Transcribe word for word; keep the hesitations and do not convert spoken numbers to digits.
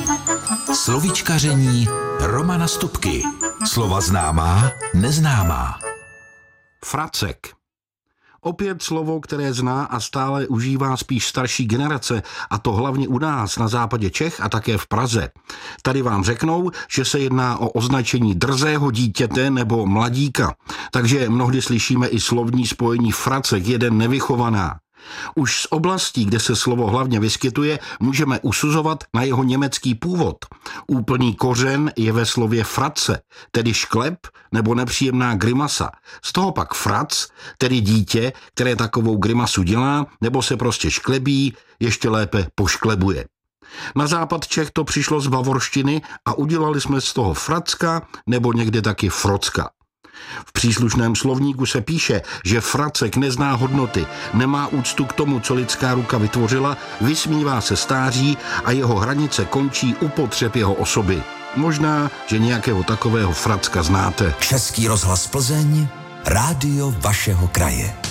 Slovíčkaření Romana Stupky. Slova známá, neznámá. Fracek. Opět slovo, které zná a stále užívá spíš starší generace, a to hlavně u nás na západě Čech a také v Praze. Tady vám řeknou, že se jedná o označení drzého dítěte nebo mladíka, takže mnohdy slyšíme i slovní spojení fracek, jeden nevychovaná. Už z oblastí, kde se slovo hlavně vyskytuje, můžeme usuzovat na jeho německý původ. Úplný kořen je ve slově fratze, tedy šklep nebo nepříjemná grimasa. Z toho pak frac, tedy dítě, které takovou grimasu dělá nebo se prostě šklebí, ještě lépe pošklebuje. Na západ Čech to přišlo z bavorštiny a udělali jsme z toho fracka nebo někde taky frocka. V příslušném slovníku se píše, že fracek nezná hodnoty, nemá úctu k tomu, co lidská ruka vytvořila, vysmívá se stáří a jeho hranice končí u potřeb jeho osoby. Možná, že nějakého takového fracka znáte. Český rozhlas Plzeň, rádio vašeho kraje.